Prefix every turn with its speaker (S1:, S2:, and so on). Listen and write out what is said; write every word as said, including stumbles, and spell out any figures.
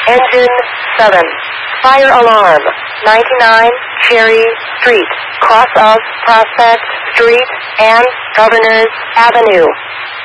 S1: Engine seven. Fire alarm. ninety-nine Cherry Street, cross of Prospect Street and Governors Avenue.